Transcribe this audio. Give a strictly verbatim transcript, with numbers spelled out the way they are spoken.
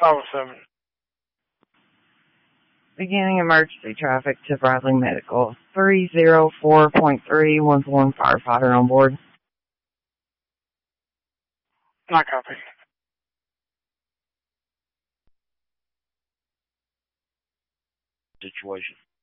five oh seven. Beginning emergency traffic to Bradley Medical. three oh four point three, one one firefighter on board. Not copy. Situation.